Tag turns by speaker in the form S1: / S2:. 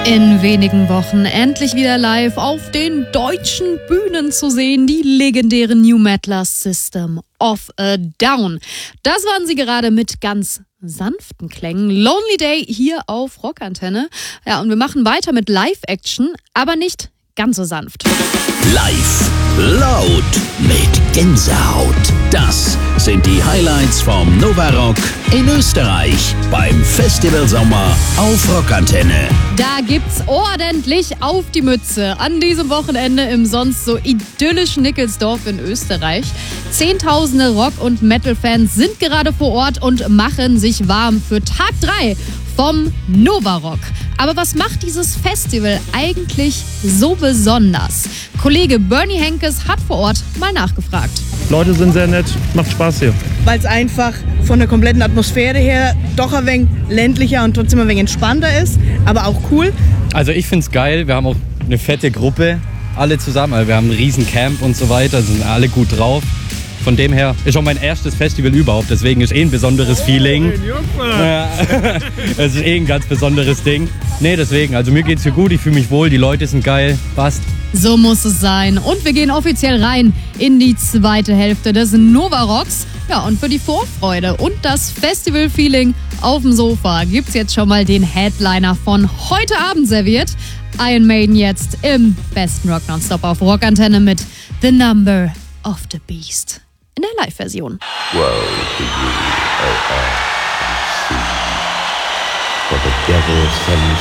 S1: In wenigen Wochen endlich wieder live auf den deutschen Bühnen zu sehen, die legendären New Metalers System of a Down. Das waren sie gerade mit ganz sanften Klängen. Lonely Day hier auf Rockantenne. Ja, und wir machen weiter mit Live-Action, aber nicht ganz so sanft.
S2: Live, laut, mit Gänsehaut. Das sind die Highlights vom Nova Rock in Österreich beim Festival Sommer auf Rockantenne.
S1: Da gibt's ordentlich auf die Mütze an diesem Wochenende im sonst so idyllischen Nickelsdorf in Österreich. Zehntausende Rock- und Metal-Fans sind gerade vor Ort und machen sich warm für Tag 3 vom Nova Rock. Aber was macht dieses Festival eigentlich so besonders? Kollege Bernie Henkes hat vor Ort mal nachgefragt.
S3: Leute sind sehr nett, macht Spaß hier.
S4: Weil es einfach von der kompletten Atmosphäre her doch ein wenig ländlicher und trotzdem ein wenig entspannter ist, aber auch cool.
S5: Also ich find's geil, wir haben auch eine fette Gruppe, alle zusammen, also wir haben einen riesen Camp und so weiter, sind alle gut drauf. Von dem her ist auch mein erstes Festival überhaupt, deswegen ist ein besonderes Feeling. Es ist ein ganz besonderes Ding. Nee, deswegen, also mir geht's hier gut, ich fühle mich wohl, die Leute sind geil, passt.
S1: So muss es sein. Und wir gehen offiziell rein in die zweite Hälfte des Nova Rocks. Ja, und für die Vorfreude und das Festival-Feeling auf dem Sofa gibt's jetzt schon mal den Headliner von heute Abend serviert. Iron Maiden jetzt im besten Rock Nonstop auf Rockantenne mit The Number of the Beast in der Live-Version.
S6: Woe to you, O earth and sea, for the devil sends